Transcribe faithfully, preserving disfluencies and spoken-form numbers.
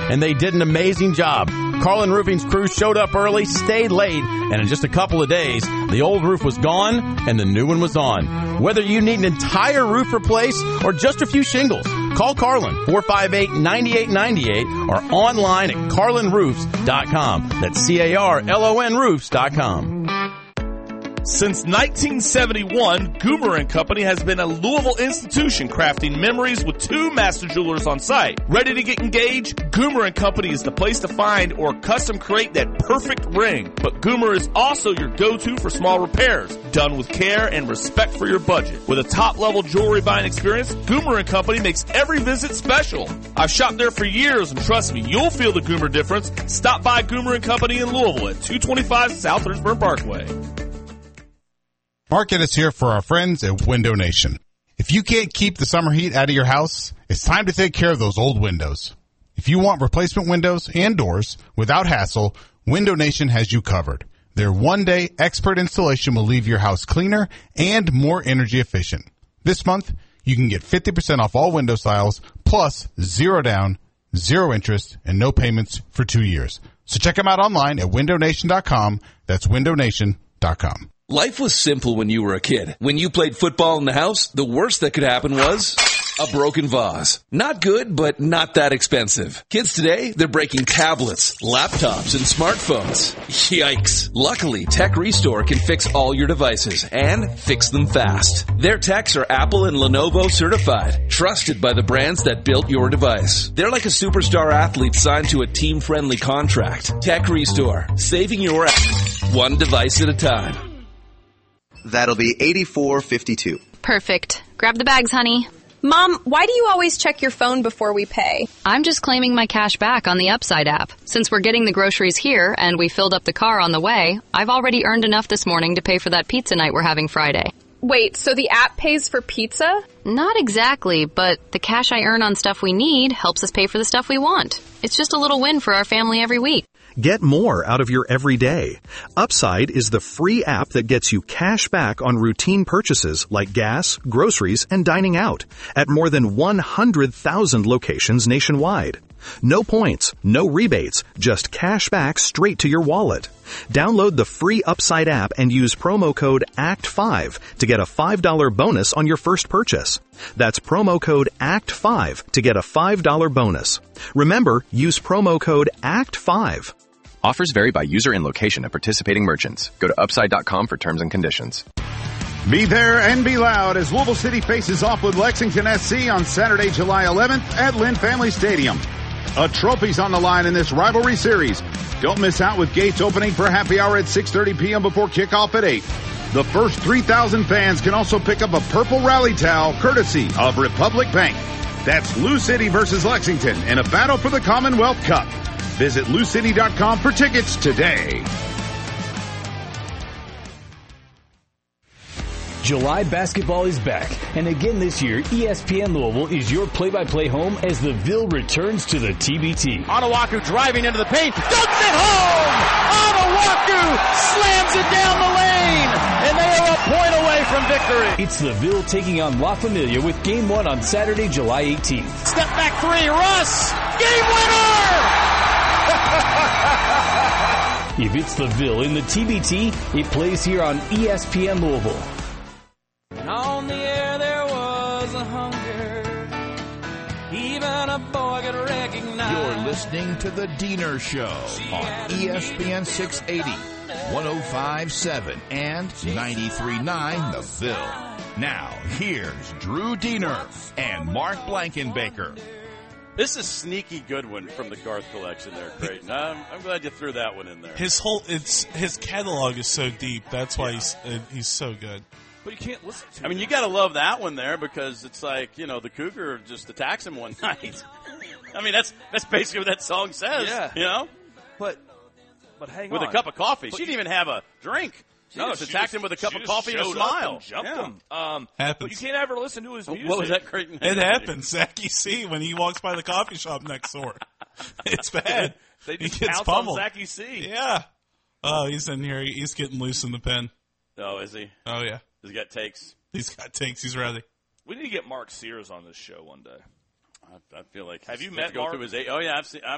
and they did an amazing job. Carlin Roofing's crew showed up early, stayed late, and in just a couple of days, the old roof was gone and the new one was on. Whether you need an entire roof replaced or just a few shingles, call Carlin, four five eight, nine eight nine eight, or online at carlin roofs dot com. That's C A R L O N roofs dot com. Since nineteen seventy-one, Goomer and Company has been a Louisville institution crafting memories with two master jewelers on site. Ready to get engaged? Goomer and Company is the place to find or custom create that perfect ring. But Goomer is also your go-to for small repairs, done with care and respect for your budget. With a top-level jewelry buying experience, Goomer and Company makes every visit special. I've shopped there for years, and trust me, you'll feel the Goomer difference. Stop by Goomer and Company in Louisville at two twenty-five South Lynchburg Parkway. Mark Ennis here for our friends at Window Nation. If you can't keep the summer heat out of your house, it's time to take care of those old windows. If you want replacement windows and doors without hassle, Window Nation has you covered. Their one-day expert installation will leave your house cleaner and more energy efficient. This month, you can get fifty percent off all window styles, plus zero down, zero interest, and no payments for two years. So check them out online at window nation dot com. That's window nation dot com. Life was simple when you were a kid. When you played football in the house, the worst that could happen was a broken vase. Not good, but not that expensive. Kids today, they're breaking tablets, laptops, and smartphones. Yikes. Luckily, Tech Restore can fix all your devices and fix them fast. Their techs are Apple and Lenovo certified, trusted by the brands that built your device. They're like a superstar athlete signed to a team-friendly contract. Tech Restore, saving your ass one device at a time. That'll be eighty-four fifty-two. Perfect. Grab the bags, honey. Mom, why do you always check your phone before we pay? I'm just claiming my cash back on the Upside app. Since we're getting the groceries here and we filled up the car on the way, I've already earned enough this morning to pay for that pizza night we're having Friday. Wait, so the app pays for pizza? Not exactly, but the cash I earn on stuff we need helps us pay for the stuff we want. It's just a little win for our family every week. Get more out of your everyday. Upside is the free app that gets you cash back on routine purchases like gas, groceries, and dining out at more than one hundred thousand locations nationwide. No points, no rebates, just cash back straight to your wallet. Download the free Upside app and use promo code A C T five to get a five dollars bonus on your first purchase. That's promo code A C T five to get a five dollars bonus. Remember, use promo code A C T five. Offers vary by user and location of participating merchants. Go to upside dot com for terms and conditions. Be there and be loud as Louisville City faces off with Lexington S C on Saturday, July eleventh at Lynn Family Stadium. A trophy's on the line in this rivalry series. Don't miss out with gates opening for happy hour at six thirty p.m. before kickoff at eight. The first three thousand fans can also pick up a purple rally towel courtesy of Republic Bank. That's Lou City versus Lexington in a battle for the Commonwealth Cup. Visit lou city dot com for tickets today. July basketball is back, and again this year, E S P N Louisville is your play-by-play home as the Ville returns to the T B T. Onawaku driving into the paint, dunks it home! Onawaku slams it down the lane, and they are a point away from victory. It's the Ville taking on La Familia with Game one on Saturday, July eighteenth. Step back three, Russ! Game winner! If it's the Ville in the T B T, it plays here on E S P N Louisville. On the air there was a hunger, even a boy could recognize. You're listening to The Diener Show on E S P N six eighty, one oh five point seven, and ninety-three point nine The Ville. Now, here's Drew Diener and Mark Blankenbaker. This is a sneaky good one from the Garth collection there, Creighton. I'm, I'm glad you threw that one in there. His whole it's his catalog is so deep. That's why yeah. he's uh, he's so good. But you can't listen to. I mean, you got to love that one there because it's like, you know, the Cougar just attacks him one night. I mean, that's that's basically what that song says. Yeah. You know. But but hang with on. With a cup of coffee, but she didn't even have a drink. She no, just she attacked just, him with a cup of coffee and a showed smile. Up and jumped yeah. him. Um, happens. But you can't ever listen to his music. What was that, Creighton? It happens. Zachy C when he walks by the coffee shop next door. It's bad. They just he gets pounce pummeled. on Zachy C. Yeah. Oh, he's in here. He's getting loose in the pen. Oh, is he? Oh, yeah. He's got takes. He's got takes. He's ready. We need to get Mark Sears on this show one day. I, I feel like have you met met go Mark? Through his eight. Oh yeah, I've seen. I'm